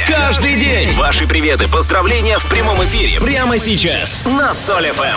каждый день. Ваши приветы, поздравления в прямом эфире прямо сейчас на Соль FM.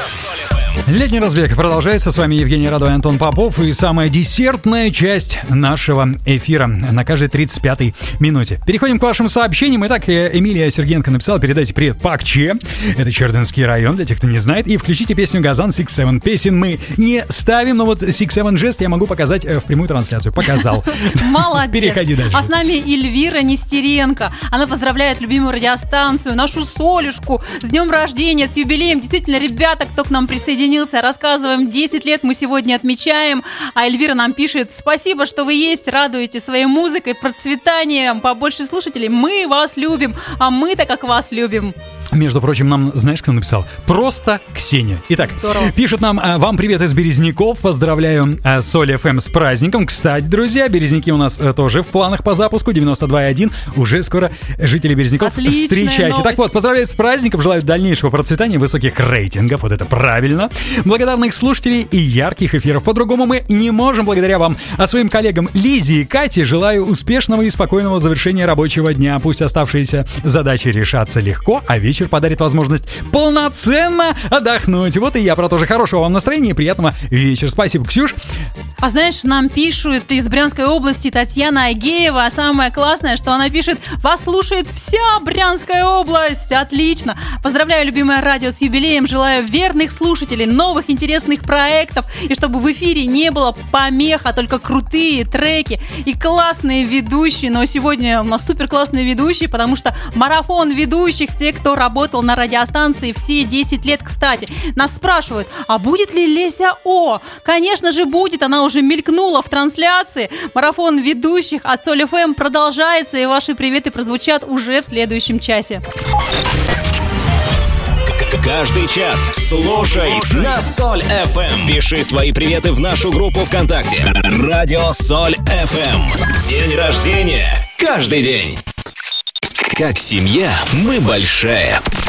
Летний разбег продолжается. С вами Евгений Радой и Антон Попов. И самая десертная часть нашего эфира на каждой 35-й минуте. Переходим к вашим сообщениям. Итак, Эмилия Сергеенко написала: передайте привет Пакче. Это Чердынский район, для тех, кто не знает. И включите песню «Газан» Six Seven. Песен мы не ставим, но вот Six Seven жест я могу показать в прямую трансляцию. Показал. Молодец. Переходи дальше. А с нами Эльвира Нестеренко. Она поздравляет любимую радиостанцию, нашу Солюшку, с днем рождения, с юбилеем. Действительно, ребята, кто к нам присоединился, рассказываем, 10 лет мы сегодня отмечаем. А Эльвира нам пишет: спасибо, что вы есть, радуете своей музыкой, процветанием, побольше слушателей. Мы вас любим, а мы-то как вас любим. Между прочим, нам, знаешь, кто написал? Просто Ксения. Итак, здорово. Пишет нам: вам привет из Березников. Поздравляю Соль FM с праздником. Кстати, друзья, Березники у нас тоже в планах по запуску. 92.1. Уже скоро жители Березников Отличная встречайте. новость. Так вот, поздравляю с праздником. Желаю дальнейшего процветания, высоких рейтингов. Вот это правильно. Благодарных слушателей и ярких эфиров. По-другому мы не можем, благодаря вам. А своим коллегам Лизе и Кате желаю успешного и спокойного завершения рабочего дня. Пусть оставшиеся задачи решатся легко, а вечер подарит возможность полноценно отдохнуть. Вот и я про то же. Хорошего вам настроения и приятного вечера. Спасибо, Ксюш. А знаешь, нам пишут из Брянской области Татьяна Агеева. А самое классное, что она пишет: вас слушает вся Брянская область. Отлично. Поздравляю, любимое радио, с юбилеем. Желаю верных слушателей, новых интересных проектов. И чтобы в эфире не было помех, а только крутые треки и классные ведущие. Но сегодня у нас супер классные ведущие, потому что марафон ведущих, те, кто работал на радиостанции все 10 лет, кстати. Нас спрашивают: а будет ли Леся О? Конечно же будет, она уже мелькнула в трансляции. Марафон ведущих от Соль FM продолжается, и ваши приветы прозвучат уже в следующем часе. Каждый час слушай на Соль FM. Пиши свои приветы в нашу группу ВКонтакте. Радио Соль FM. День рождения каждый день. Как семья мы большая.